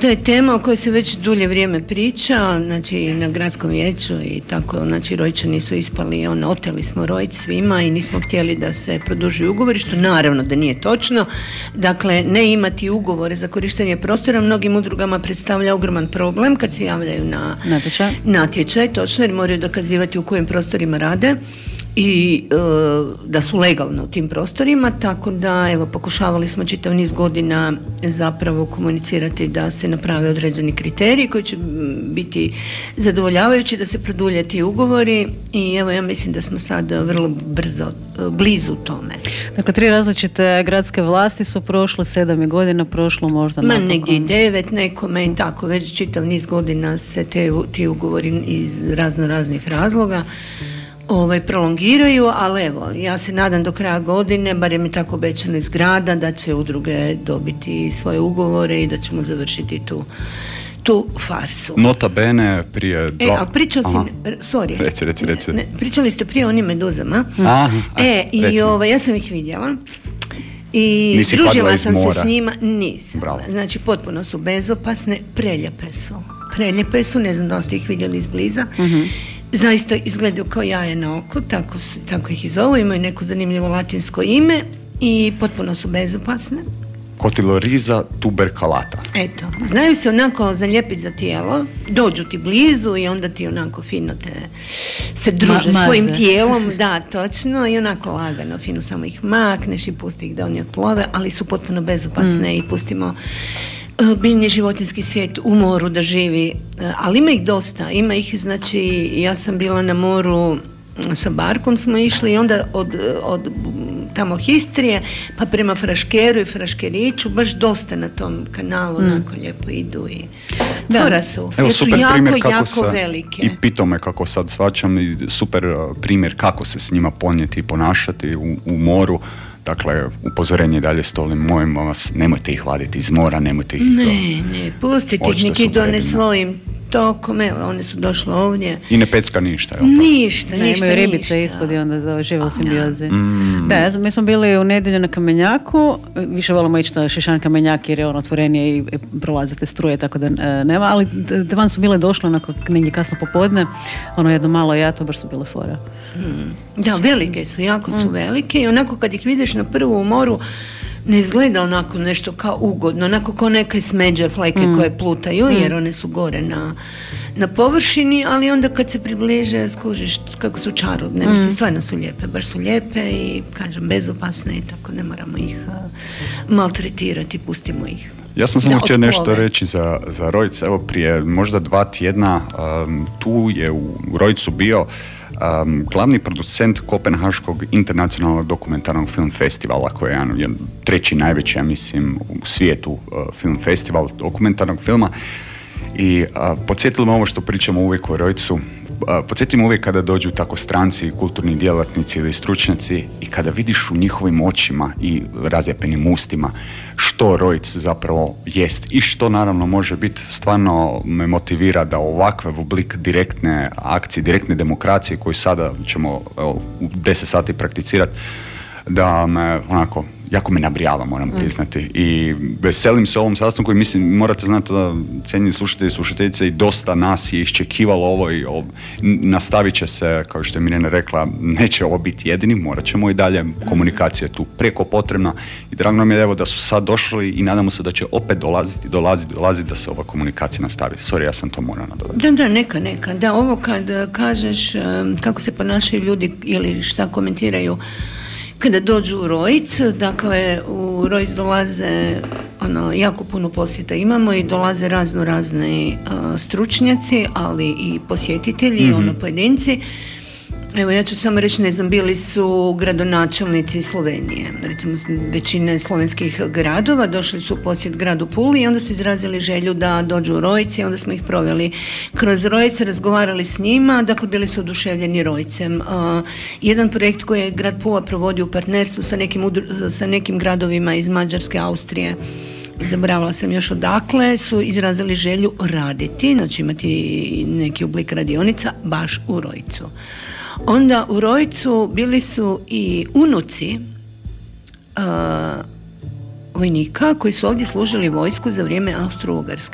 To je tema o kojoj se već dulje vrijeme priča, znači na gradskom vijeću i tako, znači Rojčani su ispali, oteli smo Rojc svima i nismo htjeli da se produžuju ugovori, što naravno da nije točno. Dakle, ne imati ugovore za korištenje prostora mnogim udrugama predstavlja ogroman problem kad se javljaju na natječaj, točno, jer moraju dokazivati u kojim prostorima rade i da su legalno u tim prostorima, tako da evo pokušavali smo čitav niz godina zapravo komunicirati da se naprave određeni kriteriji koji će biti zadovoljavajući, da se produlje ti ugovori i evo ja mislim da smo sad vrlo brzo blizu tome. Dakle, 3 različite gradske vlasti su prošle, 7 godina prošlo možda napokon. Negdje i 9 nekome i tako, već čitav niz godina se ti ugovori iz raznih razloga prolongiraju, ali evo, ja se nadam do kraja godine, barem je tako obećano iz grada, da će udruge dobiti svoje ugovore i da ćemo završiti tu farsu. Nota bene prije ali pričali Reci. Pričali ste prije o onim meduzama. Ja sam ih vidjela. I nisi družila sam mora. Se s njima, nisam. Bravo. Znači, potpuno su bezopasne, preljepe su, ne znam da li ste ih vidjeli izbliza. Zaista izgledaju kao jaje na oko, tako ih i zovu, imaju neko zanimljivo latinsko ime i potpuno su bezopasne. Cotyloryza tuberculata. Eto, znaju se onako zalijepiti za tijelo, dođu ti blizu i onda ti onako fino se druže s tvojim tijelom, da, točno, i onako lagano, fino samo ih makneš i pusti ih da oni otplove, ali su potpuno bezopasne i pustimo biljni životinski svijet u moru da živi, ali ima ih dosta, ima ih, znači ja sam bila na moru sa barkom smo išli i onda od tamo Histrije pa prema Fraškeru i Fraškeriću baš dosta na tom kanalu onako lijepo idu i fora su. Evo, su super jako velike. I pitome kako sad shvaćam, super primjer kako se s njima ponijeti i ponašati u moru. Dakle, upozorenje dalje stolim, molim vas, nemojte ih vaditi iz mora, nemojte ih... Ne, pustite ih, nek idu one svojim tokom, evo, one su došle ovdje. I ne pecka ništa, jel? Ništa. Imaju ribice ispod i onda žive u simbiozi. Da, mi smo bili u nedjelju na Kamenjaku, više volimo ići na Šišan Kamenjak jer je on otvorenije i prolazite struje, tako da nema, ali van su bile došle onako negdje kasno popodne, jedno malo jato, baš su bile fora. Da, velike su, jako su velike i onako kad ih vidiš na prvu u moru ne izgleda onako nešto kao ugodno, onako kao neke smeđe fleke koje plutaju jer one su gore na površini, ali onda kad se približe skužiš kako su čarobne, mislim, stvarno su lijepe, baš su lijepe i kažem bezopasne i tako ne moramo ih maltretirati, pustimo ih. Ja sam samo htio nešto reći za Rojc. Evo prije možda 2 tjedna tu je u Rojcu bio glavni producent Kopenhaškog internacionalnog dokumentarnog film festivala, koji je jedan 3. najveći, ja mislim, u svijetu film festival dokumentarnog filma. I podsjetilo me ovo što pričamo uvijek o Rojcu. Podsjetimo uvijek kada dođu tako stranci, kulturni djelatnici ili stručnjaci i kada vidiš u njihovim očima i razjepenim ustima što Rojc zapravo jest i što naravno može biti, stvarno me motivira da ovakav oblik direktne akcije, direktne demokracije koju sada ćemo u 10 sati prakticirati, da me onako jako me nabrijava, moram priznati. I veselim se ovom sastanku i mislim, morate znati da cijenjeni slušatelji i slušateljice i dosta nas je iščekivalo ovo i nastavit će se, kao što je Mirjana rekla, neće ovo biti jedini, morat ćemo i dalje, komunikacija je tu preko potrebna i drago nam je evo da su sad došli i nadamo se da će opet dolaziti da se ova komunikacija nastavi. Sorry, ja sam to morao nadodati. Da, neka. Da, ovo kad kažeš kako se ponašaju ljudi ili šta komentiraju kada dođu u Rojc, dakle u Rojc dolaze jako puno posjeta imamo i dolaze razni stručnjaci, ali i posjetitelji, pojedinci. Evo ja ću samo reći, ne znam, bili su gradonačelnici Slovenije, recimo većine slovenskih gradova, došli su u posjet gradu Puli i onda su izrazili želju da dođu u Rojc i onda smo ih proveli kroz Rojc, razgovarali s njima, dakle bili su oduševljeni Rojcem. Jedan projekt koji je grad Pula provodio u partnerstvu sa nekim gradovima iz Mađarske, Austrije, zaboravila sam još odakle, su izrazili želju raditi, znači imati neki oblik radionica baš u Rojcu. Onda u Rojcu bili su i unuci vojnika koji su ovdje služili vojsku za vrijeme Austro-Ugarske.